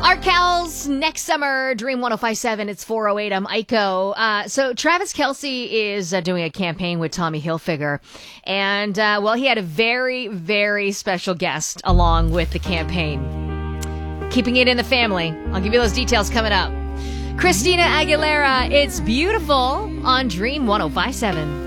Art Cows next summer, Dream 105.7. It's 4:08. I'm Aiko. So Travis Kelce is doing a campaign with Tommy Hilfiger. And, he had a very, very special guest along with the campaign. Keeping it in the family. I'll give you those details coming up. Christina Aguilera, It's Beautiful on Dream 105.7.